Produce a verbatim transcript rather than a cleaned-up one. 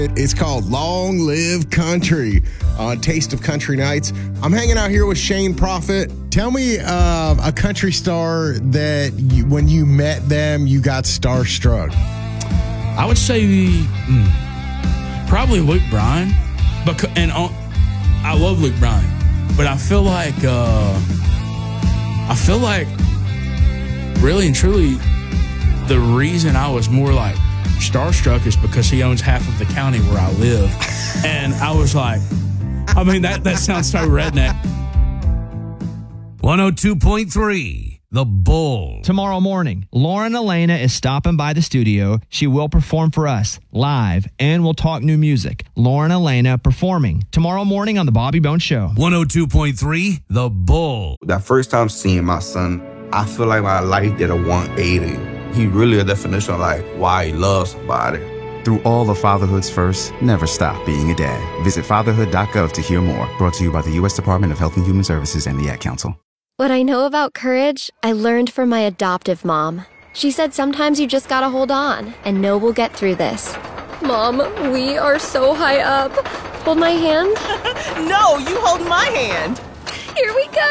It's called Long Live Country on Taste of Country Nights. I'm hanging out here with Shane Prophet. Tell me uh, a country star that you, when you met them, you got starstruck. I would say mm, probably Luke Bryan. Because, and uh, I love Luke Bryan, but I feel like uh, I feel like really and truly the reason I was more like starstruck is because he owns half of the county where I live. And I was like, I mean, that, that sounds so redneck. one oh two point three, The Bull. Tomorrow morning, Lauren Elena is stopping by the studio. She will perform for us live, and we'll talk new music. Lauren Elena performing tomorrow morning on The Bobby Bones Show. one oh two point three, The Bull. That first time seeing my son, I feel like my life did a one eighty. He really a definition of like why he loves somebody. Through all of fatherhood's first, never stop being a dad. Visit fatherhood dot gov to hear more. Brought to you by the U S Department of Health and Human Services and the Ad Council. What I know about courage, I learned from my adoptive mom. She said sometimes you just gotta hold on and know we'll get through this. Mom, we are so high up. Hold my hand. No, you hold my hand. Here we go.